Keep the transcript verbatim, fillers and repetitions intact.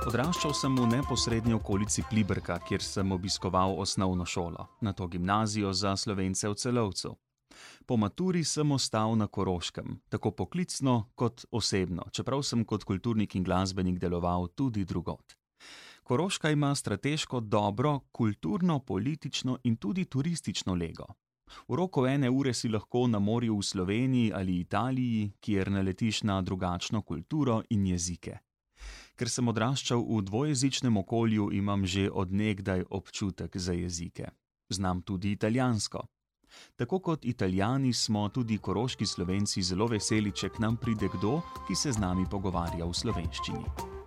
Odraščal sem v neposrednji okolici Pliberka, kjer sem obiskoval osnovno šolo, nato gimnazijo za Slovence v Celovcu. Po maturi sem ostal na Koroškem, tako poklicno kot osebno, čeprav sem kot kulturnik in glasbenik deloval tudi drugod. Koroška ima strateško dobro, kulturno, politično in tudi turistično lego. V roku ene ure si lahko na morju v Sloveniji ali Italiji, kjer naletiš na drugačno kulturo in jezike. Ker sem odraščal v dvojezičnem okolju, imam že od nekdaj občutek za jezike. Znam tudi italijansko. Tako kot Italijani smo tudi koroški Slovenci zelo veseli, če k nam pride kdo, ki se z nami pogovarja v slovenščini.